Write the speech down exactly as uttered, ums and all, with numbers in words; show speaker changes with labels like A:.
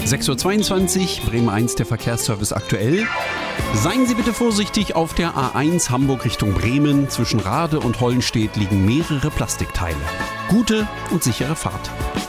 A: sechs Uhr zweiundzwanzig, Bremen eins, der Verkehrsservice aktuell. Seien Sie bitte vorsichtig, auf der A eins Hamburg Richtung Bremen. Zwischen Rade und Hollenstedt liegen mehrere Plastikteile. Gute und sichere Fahrt.